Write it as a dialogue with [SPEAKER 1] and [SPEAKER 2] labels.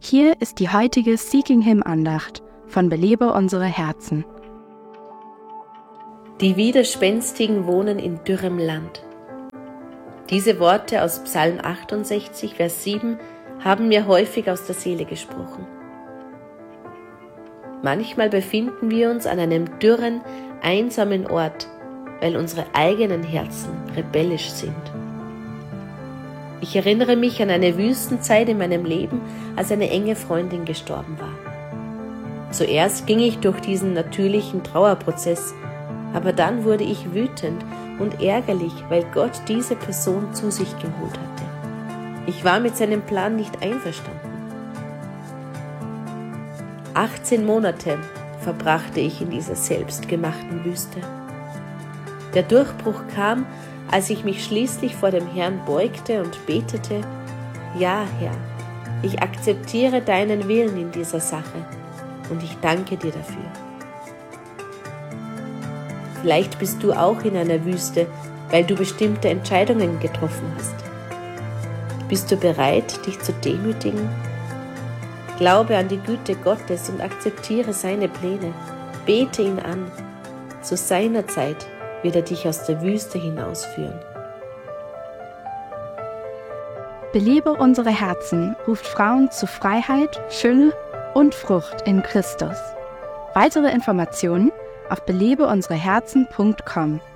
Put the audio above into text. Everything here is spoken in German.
[SPEAKER 1] Hier ist die heutige Seeking Him Andacht von Belebe unsere Herzen.
[SPEAKER 2] Die Widerspenstigen wohnen in dürrem Land. Diese Worte aus Psalm 68, Vers 7 haben mir häufig aus der Seele gesprochen. Manchmal befinden wir uns an einem dürren, einsamen Ort, weil unsere eigenen Herzen rebellisch sind. Ich erinnere mich an eine Wüstenzeit in meinem Leben, als eine enge Freundin gestorben war. Zuerst ging ich durch diesen natürlichen Trauerprozess, aber dann wurde ich wütend und ärgerlich, weil Gott diese Person zu sich geholt hatte. Ich war mit seinem Plan nicht einverstanden. 18 Monate verbrachte ich in dieser selbstgemachten Wüste. Der Durchbruch kam, als ich mich schließlich vor dem Herrn beugte und betete: Ja, Herr, ich akzeptiere deinen Willen in dieser Sache und ich danke dir dafür. Vielleicht bist du auch in einer Wüste, weil du bestimmte Entscheidungen getroffen hast. Bist du bereit, dich zu demütigen? Glaube an die Güte Gottes und akzeptiere seine Pläne. Bete ihn an. Zu seiner Zeit wird er dich aus der Wüste hinausführen.
[SPEAKER 1] Belebe unsere Herzen ruft Frauen zu Freiheit, Fülle und Frucht in Christus. Weitere Informationen auf belebeunsereherzen.com.